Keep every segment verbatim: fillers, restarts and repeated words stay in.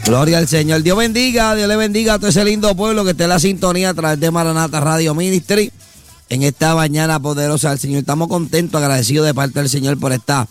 Gloria al Señor. Dios bendiga, Dios le bendiga a todo ese lindo pueblo que esté en la sintonía a través de Maranata Radio Ministry en esta mañana poderosa del Señor. Estamos contentos, agradecidos de parte del Señor por esta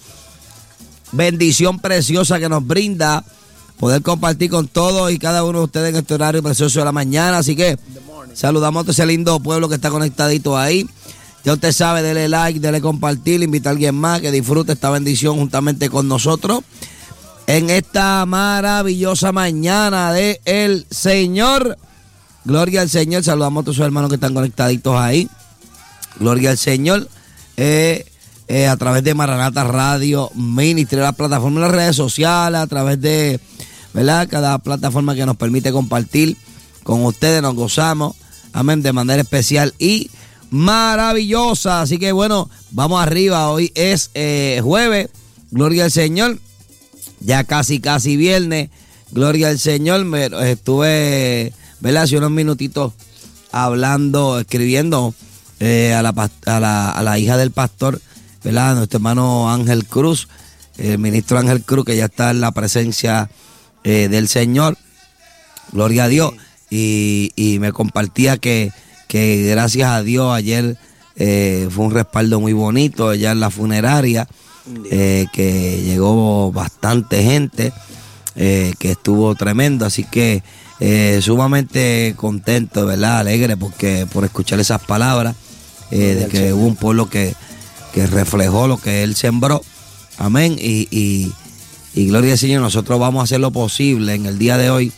bendición preciosa que nos brinda poder compartir con todos y cada uno de ustedes en este horario precioso de la mañana. Así que saludamos a todo ese lindo pueblo que está conectadito ahí. Ya usted sabe, dele like, dele compartir, invita a alguien más que disfrute esta bendición juntamente con nosotros en esta maravillosa mañana de el Señor. Gloria al Señor. Saludamos a todos sus hermanos que están conectaditos ahí. Gloria al Señor. Eh, eh, a través de Maranata Radio Ministry, la plataforma de las redes sociales, a través de, ¿verdad?, cada plataforma que nos permite compartir con ustedes. Nos gozamos, amén, de manera especial y maravillosa. Así que bueno, vamos arriba. Hoy es eh, jueves. Gloria al Señor. Ya casi, casi viernes. Gloria al Señor. Me estuve, ¿verdad?, hace unos minutitos hablando, escribiendo eh, a, la, a, la, a la hija del pastor, ¿verdad?, nuestro hermano Ángel Cruz, el ministro Ángel Cruz, que ya está en la presencia eh, del Señor. Gloria a Dios. Y, y me compartía que, que gracias a Dios ayer eh, fue un respaldo muy bonito allá en la funeraria. Eh, que llegó bastante gente, eh, que estuvo tremendo, así que eh, sumamente contento, ¿verdad?, alegre porque por escuchar esas palabras eh, de que hubo un pueblo que, que reflejó lo que él sembró, amén, y, y, y gloria al Señor. Nosotros vamos a hacer lo posible en el día de hoy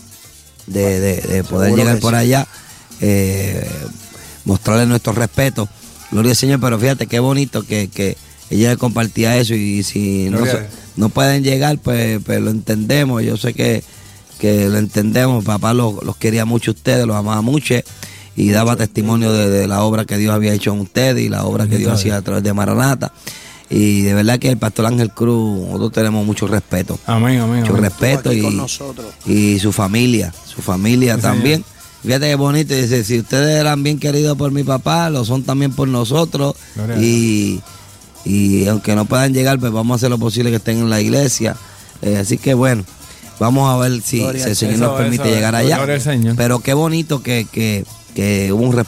de, de, de poder Seguro llegar por sí. allá, eh, mostrarle nuestro respeto, gloria al Señor. Pero fíjate qué bonito que, que ella compartía eso, y si no, no pueden llegar, pues, pues lo entendemos. Yo sé que, que lo entendemos. Papá los, los quería mucho a ustedes, los amaba mucho y daba testimonio de, de la obra que Dios había hecho en ustedes y la obra que Dios hacía a través de Maranata. Y de verdad que el pastor Ángel Cruz, nosotros tenemos mucho respeto. Amén, amén. Mucho amén. respeto y, y su familia, su familia sí, también. Señor. Fíjate qué bonito, dice, si ustedes eran bien queridos por mi papá, lo son también por nosotros. Gloria y Y aunque no puedan llegar, pues vamos a hacer lo posible que estén en la iglesia. Eh, así que bueno, vamos a ver si, si el Señor nos permite eso, llegar allá. Pero qué bonito que, que, que hubo un,